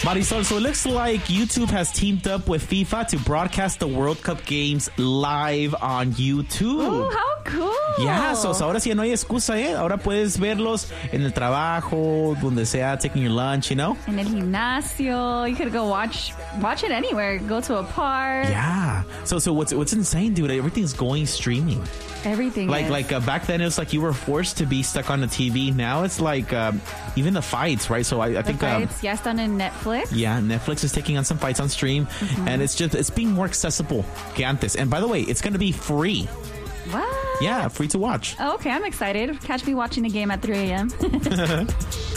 Marisol, so it looks like YouTube has teamed up with FIFA to broadcast the World Cup games live on YouTube. Oh, how cool. Yeah, so ahora sí no hay excusa, ¿eh? Ahora puedes verlos en el trabajo, donde sea, taking your lunch, you know? En el gimnasio. You could go watch it anywhere. Go to a park. Yeah. So what's insane, dude? Everything's going streaming. Everything Like back then, it was like you were forced to be stuck on the TV. Now it's like even the fights, right? So I think... fights, ya están en Netflix. Yeah, Netflix is taking on some fights on stream. Mm-hmm. And it's being more accessible que antes. And by the way, it's going to be free. What? Yeah, free to watch. Oh, okay, I'm excited. Catch me watching a game at 3 a.m.